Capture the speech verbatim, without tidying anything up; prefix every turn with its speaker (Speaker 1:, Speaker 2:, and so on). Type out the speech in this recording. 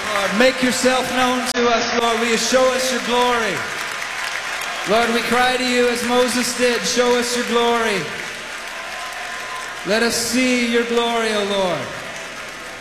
Speaker 1: Lord, make yourself known to us, Lord. Will you show us your glory? Lord, we cry to you as Moses did, show us your glory. Let us see your glory, O Lord.